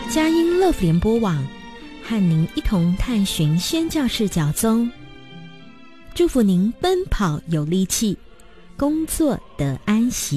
佳音乐福联播网，和您一同探寻宣教士脚踪，祝福您奔跑有力气，工作得安息。